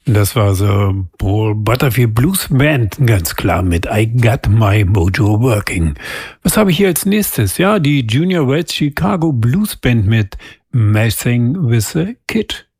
Das war so Paul Butterfield Blues Band, ganz klar mit I Got My Mojo Working. Was habe ich hier als nächstes? Ja, die Junior Wells Chicago Blues Band mit Messing with a Kid.